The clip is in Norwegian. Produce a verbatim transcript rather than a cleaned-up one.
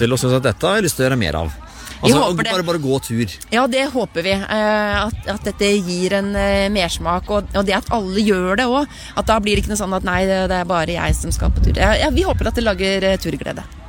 til og synes at dette har jeg lyst til å gjøre mer av. Altså, bare, bare gå tur. Ja, det håper vi. At, at dette gir en mersmak, og, og det at alle gjør det også. At da blir det ikke noe sånn at nei, det er bare jeg som skal på tur. Ja, vi håper at det lager turglede.